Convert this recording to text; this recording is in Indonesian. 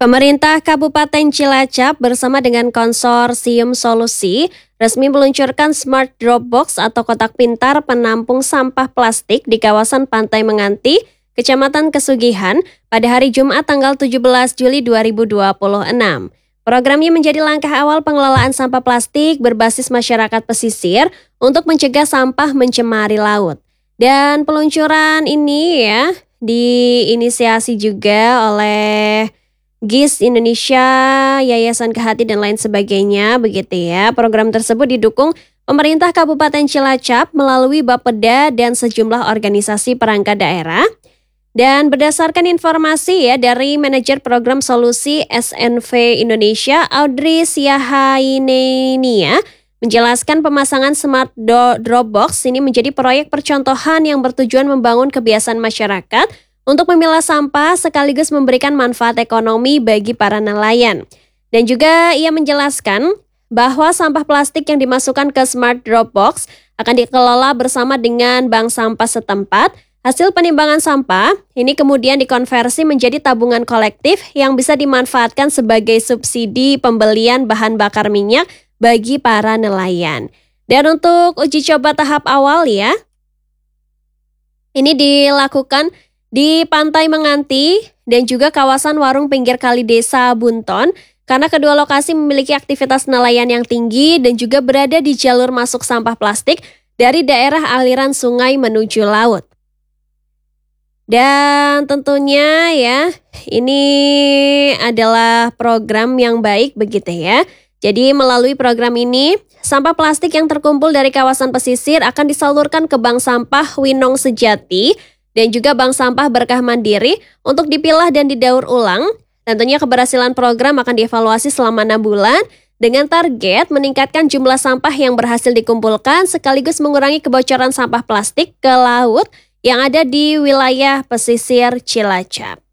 Pemerintah Kabupaten Cilacap bersama dengan Konsorsium Solusi resmi meluncurkan Smart Drop Box atau kotak pintar penampung sampah plastik di kawasan Pantai Menganti, Kecamatan Kesugihan pada hari Jumat tanggal 17 Juli 2026. Programnya menjadi langkah awal pengelolaan sampah plastik berbasis masyarakat pesisir untuk mencegah sampah mencemari laut. Dan peluncuran ini diinisiasi juga oleh GIS Indonesia, Yayasan Kehati dan lain sebagainya, begitu ya. Program tersebut didukung pemerintah Kabupaten Cilacap melalui Bapeda dan sejumlah organisasi perangkat daerah. Dan berdasarkan informasi dari manajer program solusi SNV Indonesia, Audrey Siahainenia, menjelaskan pemasangan Smart Drop Box ini menjadi proyek percontohan yang bertujuan membangun kebiasaan masyarakat untuk memilah sampah sekaligus memberikan manfaat ekonomi bagi para nelayan. Dan juga ia menjelaskan bahwa sampah plastik yang dimasukkan ke Smart Drop Box akan dikelola bersama dengan bank sampah setempat. Hasil penimbangan sampah ini kemudian dikonversi menjadi tabungan kolektif yang bisa dimanfaatkan sebagai subsidi pembelian bahan bakar minyak bagi para nelayan. Dan untuk uji coba tahap awal ini dilakukan di Pantai Menganti dan juga kawasan warung pinggir kali desa Bunton karena kedua lokasi memiliki aktivitas nelayan yang tinggi dan juga berada di jalur masuk sampah plastik dari daerah aliran sungai menuju laut. Dan tentunya ini adalah program yang baik begitu ya. Jadi melalui program ini, sampah plastik yang terkumpul dari kawasan pesisir akan disalurkan ke Bank Sampah Winong Sejati dan juga Bank Sampah Berkah Mandiri untuk dipilah dan didaur ulang. Tentunya keberhasilan program akan dievaluasi selama 6 bulan dengan target meningkatkan jumlah sampah yang berhasil dikumpulkan sekaligus mengurangi kebocoran sampah plastik ke laut yang ada di wilayah pesisir Cilacap.